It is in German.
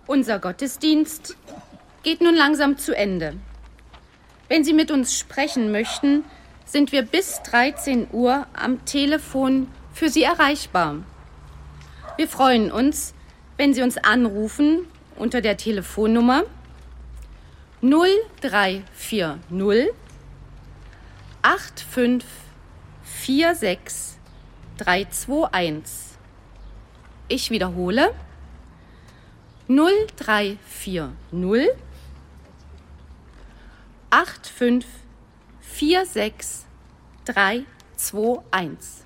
Unser Gottesdienst geht nun langsam zu Ende. Wenn Sie mit uns sprechen möchten, sind wir bis 13 Uhr am Telefon für Sie erreichbar. Wir freuen uns, wenn Sie uns anrufen unter der Telefonnummer 0340 8546 321. Ich wiederhole 0340 8546 321.